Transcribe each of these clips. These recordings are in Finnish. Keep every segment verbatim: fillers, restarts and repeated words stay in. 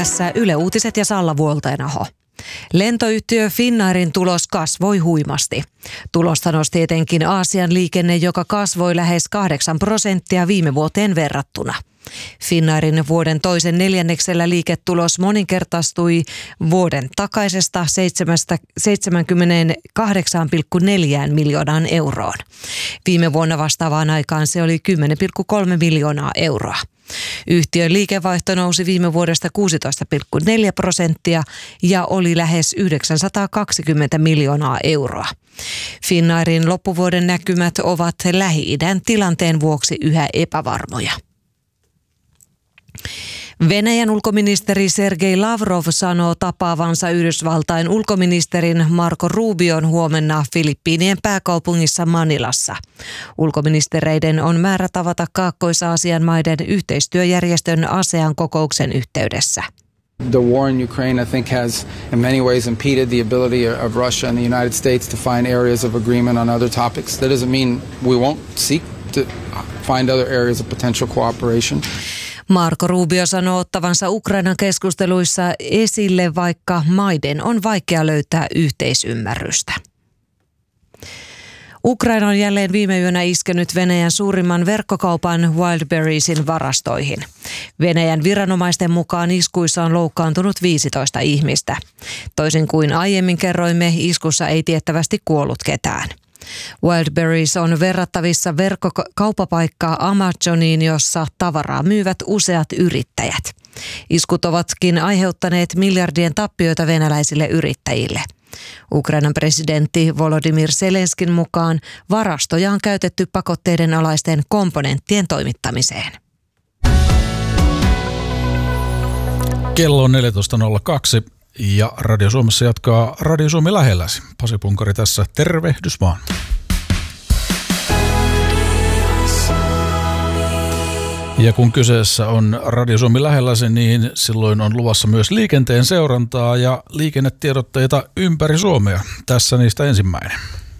Tässä Yle Uutiset ja Salla Vuoltenaho. Lentoyhtiö Finnairin tulos kasvoi huimasti. Tulosta nosti etenkin Aasian liikenne, joka kasvoi lähes kahdeksan prosenttia viime vuoteen verrattuna. Finnairin vuoden toisen neljänneksellä liiketulos moninkertaistui vuoden takaisesta seitsemänkymmentäkahdeksan pilkku neljä miljoonaan euroon. Viime vuonna vastaavaan aikaan se oli kymmenen pilkku kolme miljoonaa euroa. Yhtiön liikevaihto nousi viime vuodesta kuusitoista pilkku neljä prosenttia ja oli lähes yhdeksänsataakaksikymmentä miljoonaa euroa. Finnairin loppuvuoden näkymät ovat Lähi-idän tilanteen vuoksi yhä epävarmoja. Venäjän ulkoministeri Sergei Lavrov sanoo tapaavansa Yhdysvaltain ulkoministerin Marco Rubion huomenna Filippiinien pääkaupungissa Manilassa. Ulkoministereiden on määrä tavata Kaakkois-Aasian maiden yhteistyöjärjestön ASEAN kokouksen yhteydessä. The war in Ukraine, I think, has in many ways impeded the ability of Russia and the United States to find areas of agreement on other topics. That doesn't mean we won't seek to find other areas of potential cooperation. Marco Rubio sanoo ottavansa Ukrainan keskusteluissa esille, vaikka maiden on vaikea löytää yhteisymmärrystä. Ukraina on jälleen viime yönä iskenyt Venäjän suurimman verkkokaupan Wildberriesin varastoihin. Venäjän viranomaisten mukaan iskuissa on loukkaantunut viisitoista ihmistä. Toisin kuin aiemmin kerroimme, iskussa ei tiettävästi kuollut ketään. Wildberries on verrattavissa verkkokauppapaikkaa Amazoniin, jossa tavaraa myyvät useat yrittäjät. Iskut ovatkin aiheuttaneet miljardien tappioita venäläisille yrittäjille. Ukrainan presidentti Volodymyr Zelenskin mukaan varastoja on käytetty pakotteiden alaisten komponenttien toimittamiseen. Kello on neljätoista nolla kaksi ja Radio Suomessa jatkaa Radio Suomi lähelläsi. Pasi Punkari tässä, tervehdys vaan. Ja kun kyseessä on Radio Suomi lähelläsi, niin silloin on luvassa myös liikenteen seurantaa ja liikennetiedotteita ympäri Suomea. Tässä niistä ensimmäinen.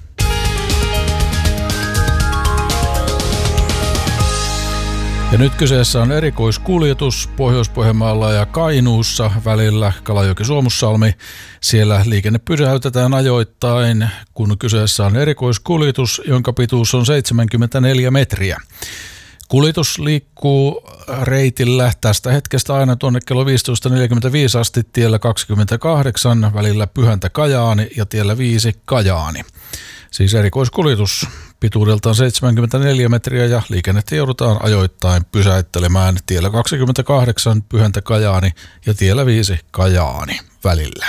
Ja nyt kyseessä on erikoiskuljetus Pohjois-Pohjanmaalla ja Kainuussa välillä Kalajoki-Suomussalmi. Siellä liikenne pysäytetään ajoittain, kun kyseessä on erikoiskuljetus, jonka pituus on seitsemänkymmentäneljä metriä. Kuljetus liikkuu reitillä tästä hetkestä aina tuonne kello viisitoista neljäkymmentäviisi asti tiellä kaksikymmentäkahdeksan välillä Pyhäntä-Kajaani ja tiellä viisi Kajaani. Siis erikoiskuljetus pituudeltaan seitsemänkymmentäneljä metriä ja liikennettä joudutaan ajoittain pysäyttelemään tiellä kaksikymmentäkahdeksan Pyhäntä-Kajaani ja tiellä viisi Kajaani välillä.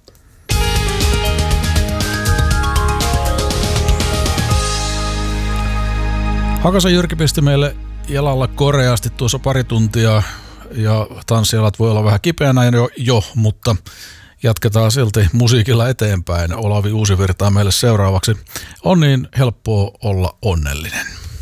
Hakasen Jyrki pisti meille jalalla koreasti tuossa pari tuntia ja tanssialat voi olla vähän kipeänä jo, jo mutta jatketaan silti musiikilla eteenpäin. Olavi Uusivirta meille seuraavaksi. On niin helppoa olla onnellinen.